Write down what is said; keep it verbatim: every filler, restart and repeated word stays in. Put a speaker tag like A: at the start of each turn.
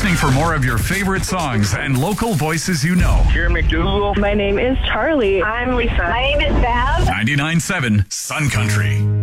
A: listening for more of your favorite songs and local voices you know.
B: Jerry McDougal.
C: My name is Charlie.
D: I'm Lisa. My name is Bev.
A: ninety-nine point seven Sun Country.